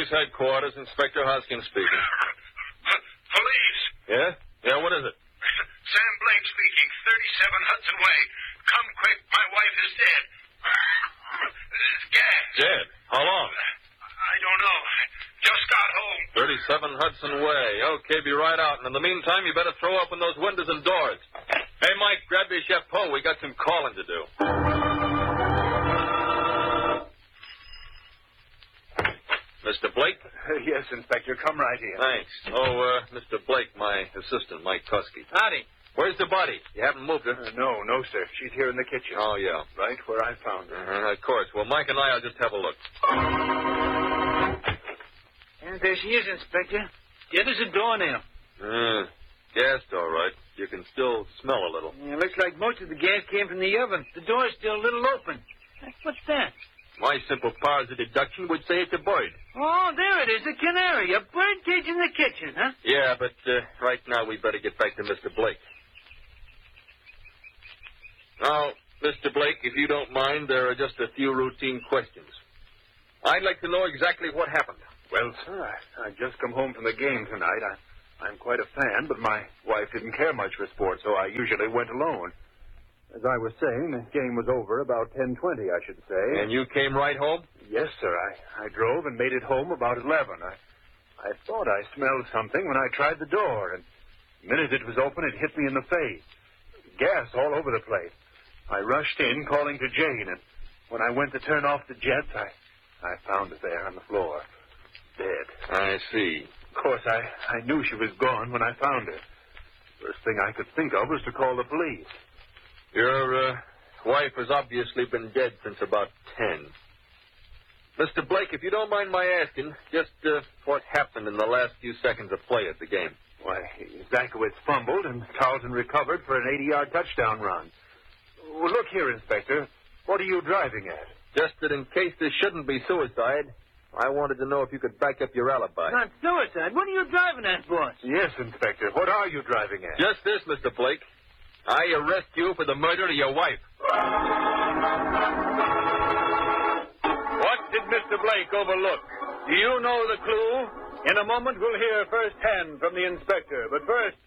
Police headquarters, Inspector Hoskins speaking. Police. Yeah? Yeah, what is it? Sam Blake speaking, 37 Hudson Way. Come quick, my wife is dead. Gas. Dead? How long? I don't know. Just got home. 37 Hudson Way. Okay, be right out. And in the meantime, you better throw open those windows and doors. Hey, Mike, grab your chapeau. We got some calling to do. Mr. Blake? Yes, Inspector. Come right in. Thanks. Oh, Mr. Blake, my assistant, Mike Tusky. Howdy. Where's the body? You haven't moved her? No, sir. She's here in the kitchen. Oh, yeah. Right where I found her. Of course. Well, Mike and I will just have a look. And there she is, Inspector. Yeah, there's a doornail. Gassed, all right. You can still smell a little. Yeah, looks like most of the gas came from the oven. The door's still a little open. What's that? My simple powers of deduction would say it's a bird. Oh, there it is, a canary. A bird cage in the kitchen, huh? Yeah, but right now we better get back to Mr. Blake. Now, Mr. Blake, if you don't mind, there are just a few routine questions. I'd like to know exactly what happened. Well, sir, I just come home from the game tonight. I'm quite a fan, but my wife didn't care much for sports, so I usually went alone. As I was saying, the game was over about 10:20, I should say. And you came right home? Yes, sir. I drove and made it home about 11. I thought I smelled something when I tried the door, and the minute it was open, it hit me in the face. Gas all over the place. I rushed in, calling to Jane, and when I went to turn off the jets, I found her there on the floor, dead. I see. Of course, I knew she was gone when I found her. First thing I could think of was to call the police. Your wife has obviously been dead since about 10. Mr. Blake, if you don't mind my asking, just what happened in the last few seconds of play at the game? Why, Zakowitz fumbled, and Carlton recovered for an 80-yard touchdown run. Well, look here, Inspector. What are you driving at? Just that in case this shouldn't be suicide, I wanted to know if you could back up your alibi. Not suicide. What are you driving at, boss? Yes, Inspector. What are you driving at? Just this, Mr. Blake. I arrest you for the murder of your wife. What did Mr. Blake overlook? Do you know the clue? In a moment, we'll hear firsthand from the inspector. But first,